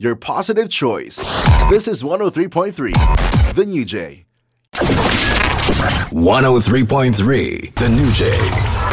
your positive choice. This is 103.3, The New Jay. 103.3, The New Jay.